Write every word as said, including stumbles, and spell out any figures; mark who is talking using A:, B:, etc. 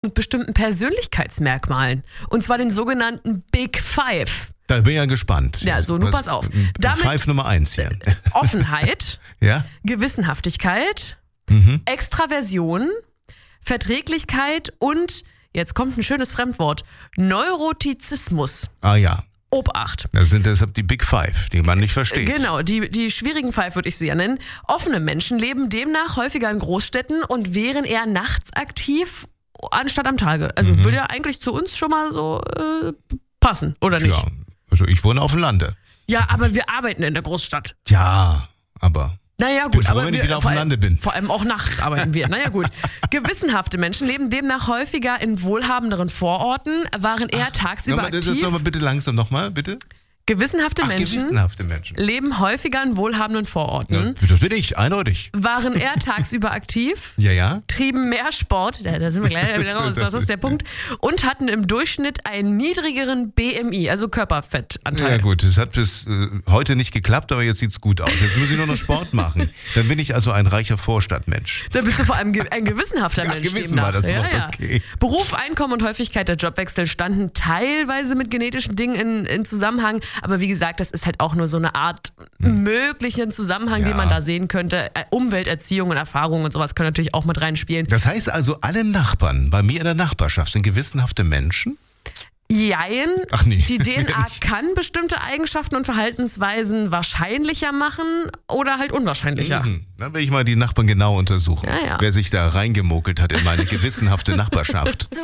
A: mit bestimmten Persönlichkeitsmerkmalen. Und zwar den sogenannten Big Five.
B: Da bin ich ja gespannt.
A: Ja, so, nun
B: Was-
A: pass auf.
B: m-
A: Damit
B: Five Nummer eins hier.
A: Offenheit,
B: Ja?
A: Gewissenhaftigkeit,
B: Mhm.
A: Extraversion, Verträglichkeit und, jetzt kommt ein schönes Fremdwort, Neurotizismus.
B: Ah ja,
A: Obacht.
B: das sind deshalb die Big Five, die man nicht versteht.
A: Genau, die, die schwierigen Five würde ich sie ja nennen. Offene Menschen leben demnach häufiger in Großstädten und wären eher nachts aktiv anstatt am Tage. Also
B: Mhm.
A: würde ja eigentlich zu uns schon mal so äh, passen, oder nicht?
B: Ja, also ich wohne auf dem Lande.
A: Ja, aber wir arbeiten in der Großstadt.
B: Ja, aber
A: Naja,
B: bin
A: gut,
B: froh,
A: aber
B: wenn ich
A: wir,
B: wieder auf
A: vor
B: dem
A: allem-
B: Lande bin.
A: Vor allem auch nachts arbeiten wir. Naja, gut. Gewissenhafte Menschen leben demnach häufiger in wohlhabenderen Vororten, waren eher tagsüber
B: nochmal, das ist
A: aktiv.
B: nochmal bitte langsam nochmal, bitte.
A: Gewissenhafte
B: Ach,
A: Menschen
B: gewissenhafte Menschen.
A: leben häufiger in wohlhabenden Vororten,
B: Ja, das bin ich, eindeutig.
A: waren eher tagsüber aktiv,
B: Ja, ja.
A: trieben mehr Sport, da, da sind wir gleich wieder raus, das ist der Punkt, und hatten im Durchschnitt einen niedrigeren B M I, also Körperfettanteil.
B: Ja gut, das hat bis äh, heute nicht geklappt, aber jetzt sieht's gut aus. Jetzt muss ich nur noch Sport machen. Dann bin ich also ein reicher Vorstadtmensch.
A: Da bist du vor allem ge- ein gewissenhafter
B: Ja,
A: Mensch.
B: gewissen
A: demnach.
B: war das
A: ja,
B: Wort,
A: ja.
B: okay.
A: Beruf, Einkommen und Häufigkeit der Jobwechsel standen teilweise mit genetischen Dingen in, in Zusammenhang. Aber wie gesagt, das ist halt auch nur so eine Art möglichen Zusammenhang,
B: Ja.
A: den man da sehen könnte. Äh, Umwelt, Erziehung und Erfahrung und sowas können natürlich auch mit reinspielen.
B: Das heißt also, alle Nachbarn bei mir in der Nachbarschaft sind gewissenhafte Menschen?
A: Jein,
B: Ach nee.
A: die D N A
B: Ich-
A: kann bestimmte Eigenschaften und Verhaltensweisen wahrscheinlicher machen oder halt unwahrscheinlicher.
B: Mhm. Dann will ich mal die Nachbarn genau untersuchen,
A: Ja, ja.
B: wer sich da reingemogelt hat in meine gewissenhafte Nachbarschaft.